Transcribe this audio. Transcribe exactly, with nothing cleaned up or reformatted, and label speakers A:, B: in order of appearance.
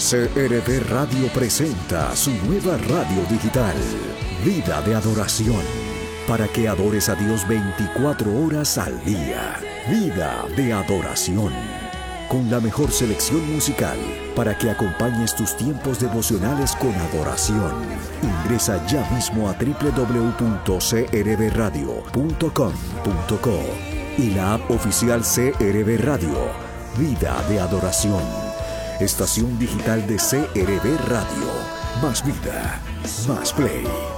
A: C R V Radio presenta su nueva radio digital, Vida de Adoración, para que adores a Dios veinticuatro horas al día. Vida de Adoración, con la mejor selección musical para que acompañes tus tiempos devocionales con adoración. Ingresa ya mismo a doble u doble u doble u punto c r v radio punto com punto co y la app oficial C R V Radio, Vida de Adoración, estación digital de C R V Radio. Más vida, más play.